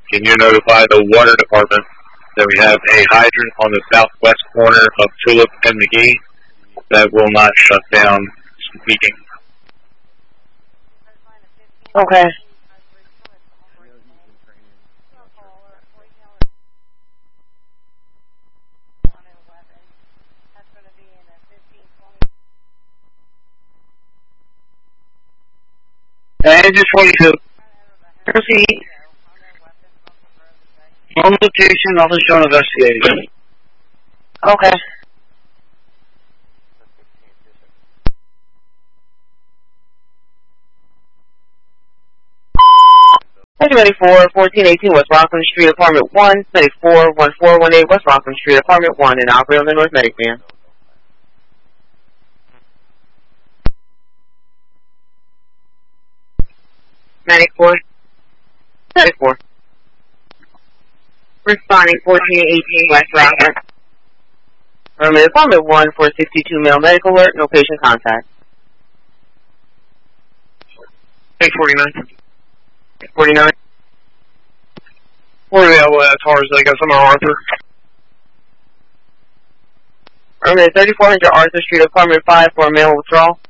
Can you notify the water department that we have a hydrant on the southwest corner of Tulip and McGee that will not shut down leaking? Okay. Engine 22. Proceed. On location, I'll show investigation. Okay. Ready for 1418 West Rockland Street, Apartment 1, Medic 41418 West Rockland Street, Apartment 1, and operate on the North Medic van. Medic 4. Medic 4. Responding 1418 West Rockland. Apartment 1 for 62 male medical alert, no patient contact. 849. 49. Where are they at Tarzan? I guess I'm on Arthur. 3400 Arthur Street, Apartment 5 for a male withdrawal.